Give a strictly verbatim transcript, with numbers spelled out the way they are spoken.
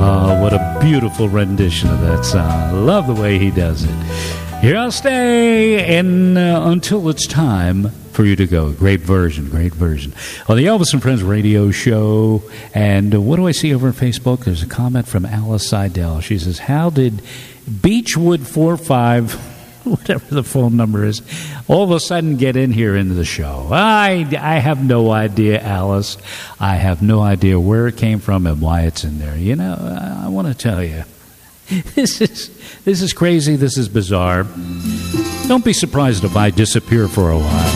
Oh, what a beautiful rendition of that song. I love the way he does it. Here I'll stay and uh, until it's time for you to go. Great version, great version. On the Elvis and Friends radio show. And uh, what do I see over on Facebook? There's a comment from Alice Seidel. She says, how did Beechwood four five, whatever the phone number is, all of a sudden get in here into the show? I, I have no idea, Alice. I have no idea where it came from and why it's in there. You know, I, I want to tell you. This is this is crazy. This is bizarre. Don't be surprised if I disappear for a while.